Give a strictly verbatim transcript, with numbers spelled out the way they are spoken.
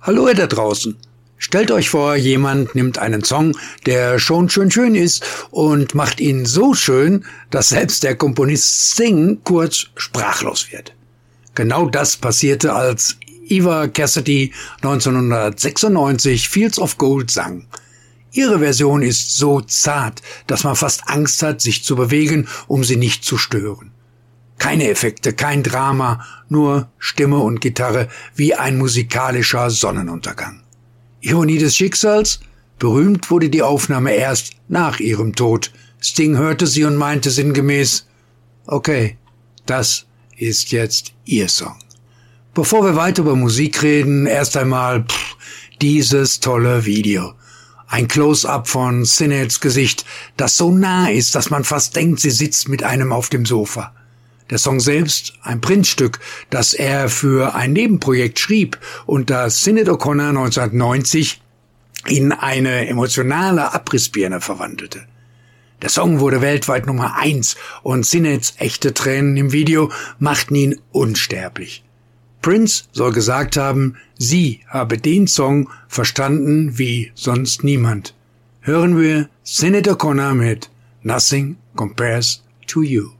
Hallo ihr da draußen. Stellt euch vor, jemand nimmt einen Song, der schon schön schön ist und macht ihn so schön, dass selbst der Komponist Sting kurz sprachlos wird. Genau das passierte, als Eva Cassidy neunzehnhundertsechsundneunzig Fields of Gold sang. Ihre Version ist so zart, dass man fast Angst hat, sich zu bewegen, um sie nicht zu stören. Keine Effekte, kein Drama, nur Stimme und Gitarre wie ein musikalischer Sonnenuntergang. Ironie des Schicksals? Berühmt wurde die Aufnahme erst nach ihrem Tod. Sting hörte sie und meinte sinngemäß, okay, das ist jetzt ihr Song. Bevor wir weiter über Musik reden, erst einmal pff, dieses tolle Video. Ein Close-up von Syneths Gesicht, das so nah ist, dass man fast denkt, sie sitzt mit einem auf dem Sofa. Der Song selbst, ein Prince-Stück, das er für ein Nebenprojekt schrieb und das Sinéad O'Connor neunzehnhundertneunzig in eine emotionale Abrissbirne verwandelte. Der Song wurde weltweit Nummer eins und Syneths echte Tränen im Video machten ihn unsterblich. Prince soll gesagt haben, sie habe den Song verstanden wie sonst niemand. Hören wir Sinéad O'Connor mit Nothing Compares to You.